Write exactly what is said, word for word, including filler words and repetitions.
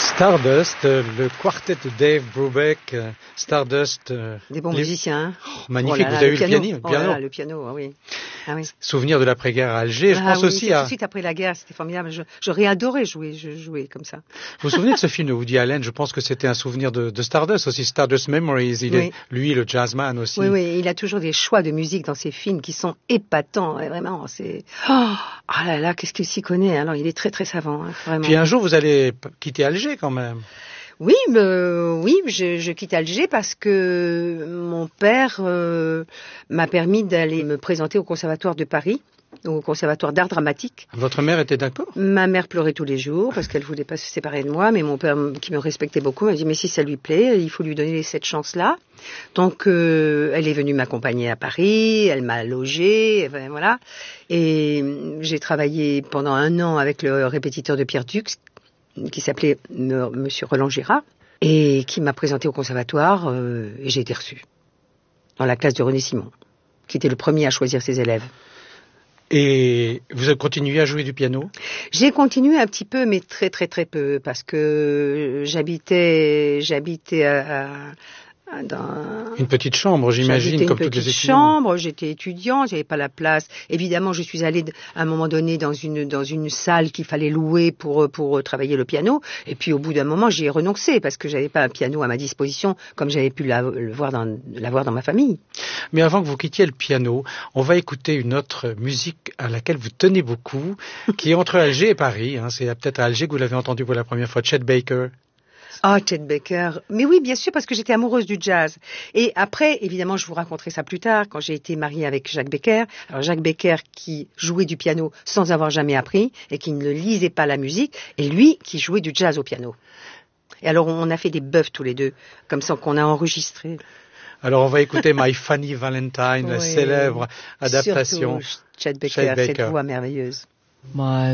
Stardust, le quartet de Dave Brubeck, Stardust. Des bons les... musiciens. Oh, magnifique, oh là là, vous avez le eu piano. le piano. Oh là là, le piano, ah oui. Ah oui. Souvenir de l'après-guerre à Alger, je ah pense oui, aussi c'est à... tout de suite après la guerre, c'était formidable. Je, j'aurais adoré jouer, je jouais comme ça. Vous vous souvenez de ce film de Woody Allen? Je pense que c'était un souvenir de, de Stardust aussi, Stardust Memories. Il oui. est, lui, le jazzman aussi. Oui, oui, il a toujours des choix de musique dans ses films qui sont épatants, et vraiment, c'est... Oh, oh là là, qu'est-ce qu'il s'y connaît. Alors, il est très, très savant, hein, vraiment. Puis un jour, vous allez quitter Alger quand même. Oui, euh, oui, je, je quitte Alger parce que mon père euh, m'a permis d'aller me présenter au Conservatoire de Paris, au Conservatoire d'art dramatique. Votre mère était d'accord? Ma mère pleurait tous les jours parce qu'elle voulait pas se séparer de moi, mais mon père, qui me respectait beaucoup, m'a dit mais si ça lui plaît, il faut lui donner cette chance-là. Donc euh, elle est venue m'accompagner à Paris, elle m'a logée, et ben, voilà. Et j'ai travaillé pendant un an avec le répétiteur de Pierre Dux, qui s'appelait Monsieur Roland Gérard, et qui m'a présenté au conservatoire, euh, et j'ai été reçue dans la classe de René Simon, qui était le premier à choisir ses élèves. Et vous avez continué à jouer du piano? J'ai continué un petit peu, mais très très très peu, parce que j'habitais, j'habitais à, à, dans... Une petite chambre, j'imagine, comme toutes les étudiants. Une petite chambre, j'étais étudiante, j'avais pas la place. Évidemment, je suis allée à un moment donné dans une dans une salle qu'il fallait louer pour pour travailler le piano. Et puis au bout d'un moment, j'y ai renoncé parce que j'avais pas un piano à ma disposition comme j'avais pu la, le voir dans l'avoir dans ma famille. Mais avant que vous quittiez le piano, on va écouter une autre musique à laquelle vous tenez beaucoup, qui est entre Alger et Paris. Hein. C'est peut-être à Alger que vous l'avez entendu pour la première fois, Chet Baker. Ah, Chet Baker. Mais oui, bien sûr, parce que j'étais amoureuse du jazz. Et après, évidemment, je vous raconterai ça plus tard, quand j'ai été mariée avec Jacques Becker. Alors, Jacques Becker qui jouait du piano sans avoir jamais appris et qui ne lisait pas la musique, et lui qui jouait du jazz au piano. Et alors, on a fait des bœufs tous les deux, comme ça qu'on a enregistré. Alors, on va écouter My Funny Valentine, oui, la célèbre adaptation. Surtout Chet Baker, Chet Baker. Cette voix merveilleuse. My